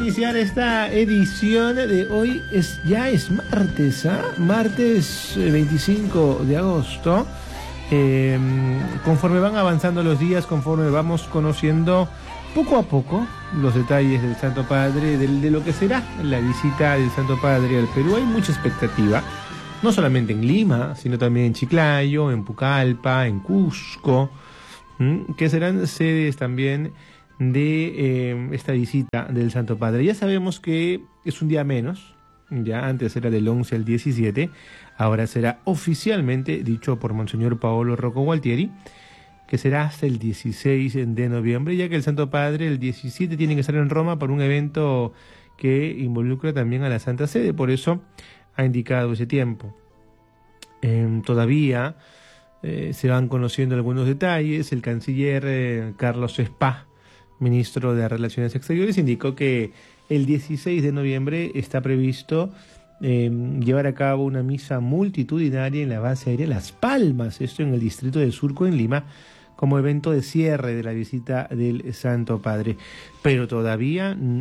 iniciar esta edición de hoy. Ya es martes, martes 25 de agosto. Conforme van avanzando los días, conforme vamos conociendo poco a poco los detalles del Santo Padre, de lo que será la visita del Santo Padre al Perú, hay mucha expectativa, no solamente en Lima, sino también en Chiclayo, en Pucallpa, en Cusco, que serán sedes también de esta visita del Santo Padre. Ya sabemos que es un día menos, ya antes era del 11 al 17, ahora será oficialmente dicho por Monseñor Paolo Rocco Gualtieri, que será hasta el 16 de noviembre, ya que el Santo Padre el 17 tiene que estar en Roma para un evento que involucra también a la Santa Sede, por eso ha indicado ese tiempo. Todavía se van conociendo algunos detalles. El canciller Carlos Spa, ministro de Relaciones Exteriores, indicó que el 16 de noviembre está previsto llevar a cabo una misa multitudinaria en la base aérea Las Palmas, esto en el distrito de Surco, en Lima, como evento de cierre de la visita del Santo Padre. Pero todavía